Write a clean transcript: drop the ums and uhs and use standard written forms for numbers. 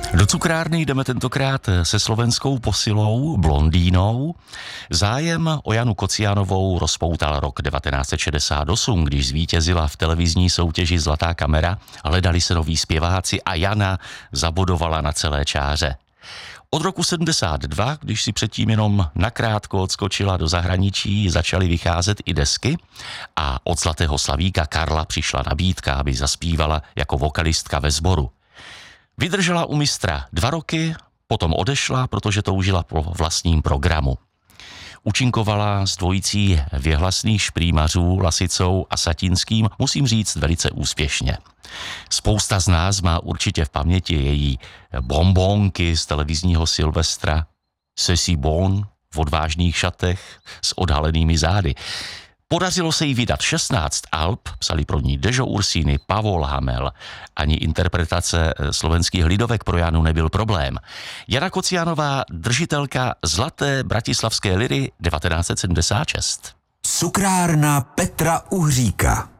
Do cukrárny jdeme tentokrát se slovenskou posilou, blondýnou. Zájem o Janu Kocianovou rozpoutal rok 1968, když zvítězila v televizní soutěži Zlatá kamera, hledali se noví zpěváci a Jana zabodovala na celé čáře. Od roku 72, když si předtím jenom nakrátko odskočila do zahraničí, začaly vycházet i desky a od Zlatého slavíka Karla přišla nabídka, aby zaspívala jako vokalistka ve sboru. Vydržela u mistra 2 roky, potom odešla, protože toužila po vlastním programu. Účinkovala s dvojicí věhlasných šprýmařů Lasicou a Satinským, musím říct, velice úspěšně. Spousta z nás má určitě v paměti její bombónky z televizního Silvestra, Ceci Bon v odvážných šatech s odhalenými zády. Podařilo se jí vydat 16 alb, psali pro ní Dežo Ursíny, Pavol Hamel. Ani interpretace slovenských lidovek pro Janu nebyl problém. Jana Kocianová, držitelka Zlaté bratislavské liry 1976. Cukrárna Petra Uhříka.